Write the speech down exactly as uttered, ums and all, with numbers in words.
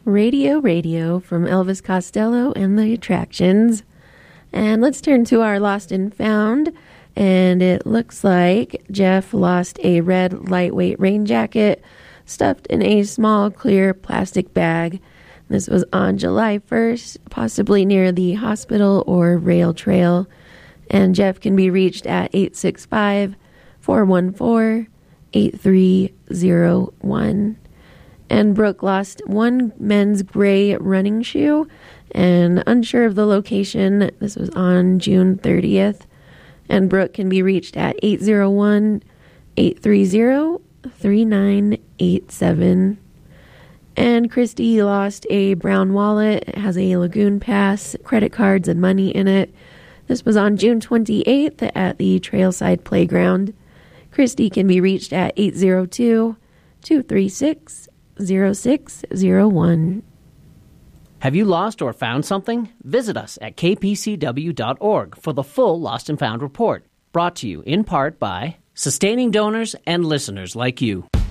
Radio Radio from Elvis Costello and the Attractions. And let's turn to our Lost and Found. And it looks like Jeff lost a red lightweight rain jacket stuffed in a small clear plastic bag. This was on July first, possibly near the hospital or rail trail. And Jeff can be reached at eight six five, four one four, eight three zero one. And Brooke lost one men's gray running shoe and unsure of the location. This was on June thirtieth. And Brooke can be reached at eight zero one, eight three zero, three nine eight seven. And Christy lost a brown wallet. It has a Lagoon Pass, credit cards, and money in it. This was on June twenty-eighth at the Trailside Playground. Christy can be reached at eight zero two, two three six, zero six zero one. Have you lost or found something? Visit us at k p c w dot org for the full Lost and Found report. Brought to you in part by sustaining donors and listeners like you.